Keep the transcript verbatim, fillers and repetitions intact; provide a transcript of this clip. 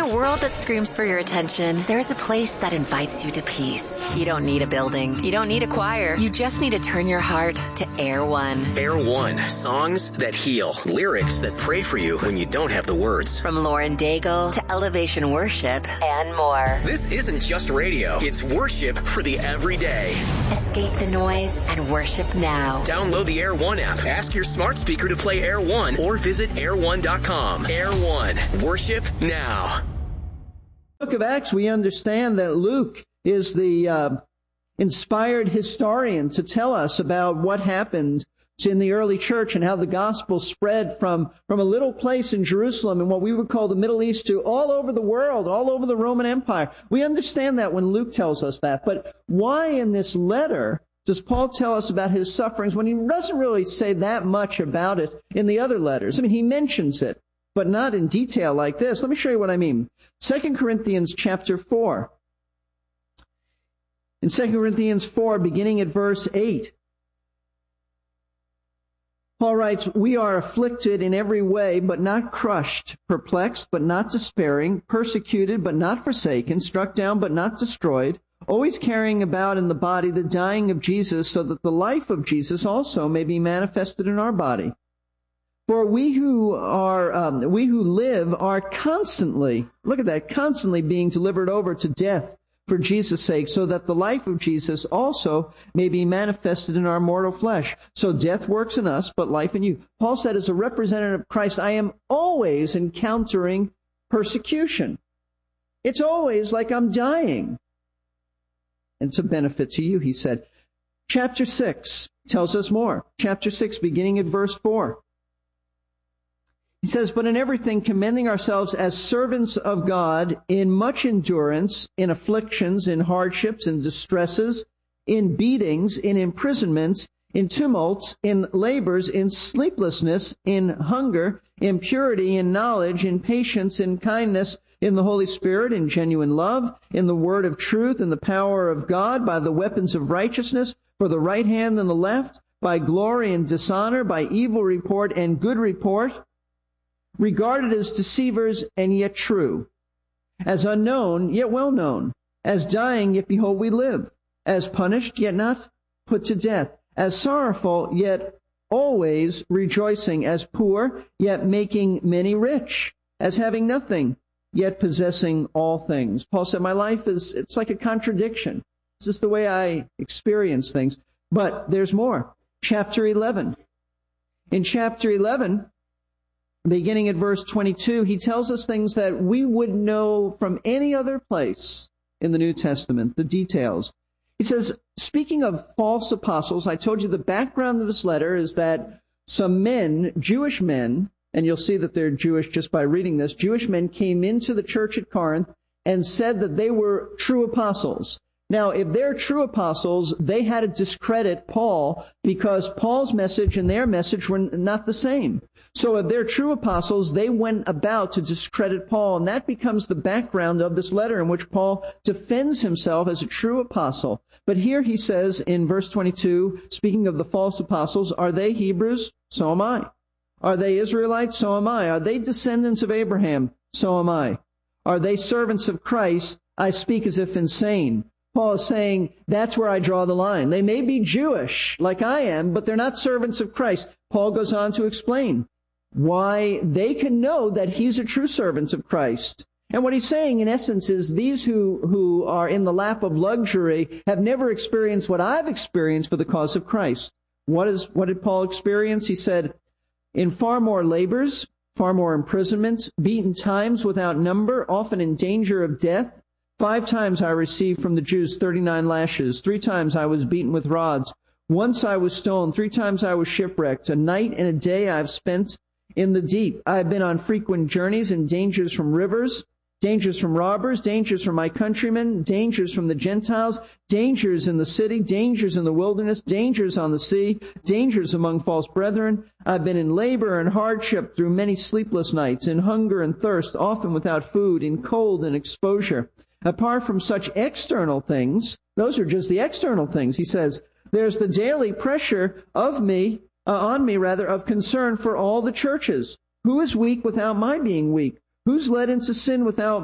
a world that screams for your attention, there's a place that invites you to peace. You don't need a building. You don't need a choir. You just need to turn your heart to Air One. Air One. Songs that heal. Lyrics that pray for you when you don't have the words. From Lauren Daigle to Elevation Worship and more. This isn't just radio. It's worship for the everyday. Escape the noise and worship now. Download the Air One app. Ask your smart speaker to play Air One or visit air one dot com. Air One. Worship now. Book of Acts, we understand that Luke is the uh, inspired historian to tell us about what happened in the early church and how the gospel spread from, from a little place in Jerusalem in what we would call the Middle East to all over the world, all over the Roman Empire. We understand that when Luke tells us that. But why in this letter does Paul tell us about his sufferings when he doesn't really say that much about it in the other letters? I mean, he mentions it, but not in detail like this. Let me show you what I mean. Second Corinthians chapter four. In Second Corinthians four, beginning at verse eight, Paul writes, "We are afflicted in every way, but not crushed, perplexed, but not despairing, persecuted, but not forsaken, struck down, but not destroyed, always carrying about in the body the dying of Jesus, so that the life of Jesus also may be manifested in our body. For we who are, um, we who live are constantly, look at that, constantly being delivered over to death for Jesus' sake, so that the life of Jesus also may be manifested in our mortal flesh. So death works in us, but life in you." Paul said, as a representative of Christ, I am always encountering persecution. It's always like I'm dying. And it's a benefit to you, he said. Chapter six tells us more. Chapter six, beginning at verse four. He says, "But in everything commending ourselves as servants of God, in much endurance, in afflictions, in hardships, in distresses, in beatings, in imprisonments, in tumults, in labors, in sleeplessness, in hunger, in purity, in knowledge, in patience, in kindness, in the Holy Spirit, in genuine love, in the word of truth, in the power of God, by the weapons of righteousness, for the right hand and the left, by glory and dishonor, by evil report and good report, regarded as deceivers and yet true, as unknown yet well known, as dying yet behold we live, as punished yet not put to death, as sorrowful yet always rejoicing, as poor yet making many rich, as having nothing yet possessing all things." Paul said, my life is, it's like a contradiction. This is the way I experience things. But there's more. Chapter eleven. In chapter eleven, beginning at verse twenty-two, he tells us things that we wouldn't know from any other place in the New Testament, the details. He says, speaking of false apostles, I told you the background of this letter is that some men, Jewish men, and you'll see that they're Jewish just by reading this, Jewish men came into the church at Corinth and said that they were true apostles. Now, if they're true apostles, they had to discredit Paul because Paul's message and their message were not the same. So if they're true apostles, they went about to discredit Paul, and that becomes the background of this letter in which Paul defends himself as a true apostle. But here he says in verse twenty-two, speaking of the false apostles, are they Hebrews? So am I. Are they Israelites? So am I. Are they descendants of Abraham? So am I. Are they servants of Christ? I speak as if insane. Paul is saying, that's where I draw the line. They may be Jewish, like I am, but they're not servants of Christ. Paul goes on to explain why they can know that he's a true servant of Christ. And what he's saying, in essence, is these who, who are in the lap of luxury have never experienced what I've experienced for the cause of Christ. What is, what did Paul experience? He said, in far more labors, far more imprisonments, beaten times without number, often in danger of death. Five times I received from the Jews thirty-nine lashes. Three times I was beaten with rods. Once I was stoned. Three times I was shipwrecked. A night and a day I have spent in the deep. I have been on frequent journeys and dangers from rivers, dangers from robbers, dangers from my countrymen, dangers from the Gentiles, dangers in the city, dangers in the wilderness, dangers on the sea, dangers among false brethren. I've been in labor and hardship through many sleepless nights, in hunger and thirst, often without food, in cold and exposure. Apart from such external things, those are just the external things. He says, there's the daily pressure of me, uh, on me rather, of concern for all the churches. Who is weak without my being weak? Who's led into sin without